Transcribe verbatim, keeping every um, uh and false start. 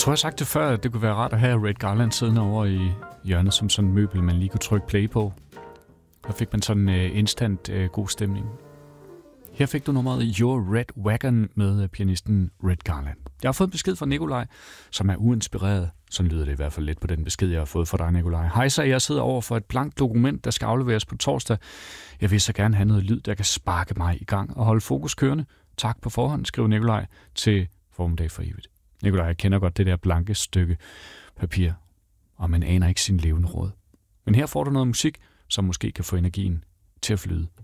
tror, jeg har sagt det før, at det kunne være rart at have Red Garland siddende over i hjørnet som sådan en møbel, man lige kunne trykke play på. Der fik man sådan uh, instant uh, god stemning. Her fik du nummeret Your Red Wagon med pianisten Red Garland. Jeg har fået en besked fra Nikolaj, som er uinspireret. Sådan lyder det i hvert fald lidt på den besked, jeg har fået fra dig, Nikolaj. Hej, så jeg sidder over for et blankt dokument, der skal afleveres på torsdag. Jeg vil så gerne have noget lyd, der kan sparke mig i gang og holde fokus kørende. Tak på forhånd, skriver Nikolaj til Formiddag for evigt. Nikolaj, jeg kender godt det der blanke stykke papir, og man aner ikke sin levende råd. Men her får du noget musik, som måske kan få energien til at flyde.